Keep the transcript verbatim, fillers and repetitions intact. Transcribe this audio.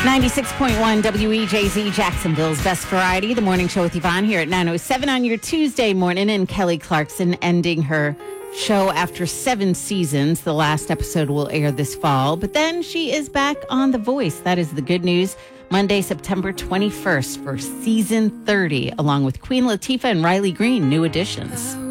ninety-six point one W E J Z, Jacksonville's Best Variety. The morning show with Yvonne here at nine oh seven on your Tuesday morning. And Kelly Clarkson ending her show after seven seasons. The last episode will air this fall. But then she is back on The Voice. That is the good news. Monday, September twenty-first for season thirty, along with Queen Latifah and Riley Green, new additions.